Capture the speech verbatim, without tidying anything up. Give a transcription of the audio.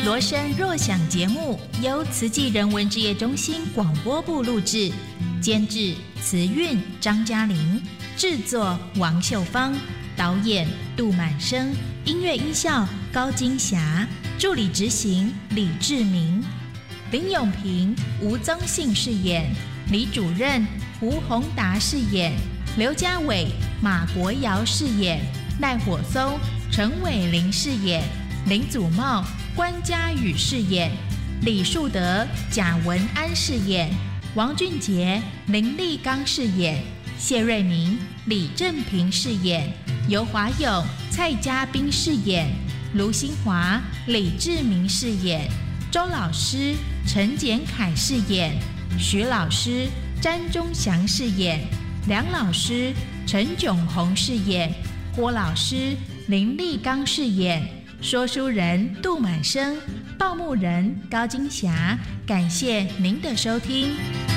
罗声若想节目由慈济人文志业中心广播部录制，监制慈韵、张嘉玲，制作王秀芳，导演杜满生，音乐音效高金霞，助理执行李志明，林永平、吴增信饰演，李主任胡宏达饰演，刘家伟、马国尧饰演，赖火松、陈伟玲饰演，林祖茂、关嘉宇饰演，李树德、贾文安饰演，王俊杰、林立刚饰演，谢瑞明、李正平饰演，尤华勇、蔡嘉宾饰演，卢新华、李志明饰演，周老师、陈简凯饰演，徐老师、詹忠祥饰演，梁老师、陈炯宏饰演，郭老师、林立刚饰演，说书人杜满生，报幕人高金霞。感谢您的收听。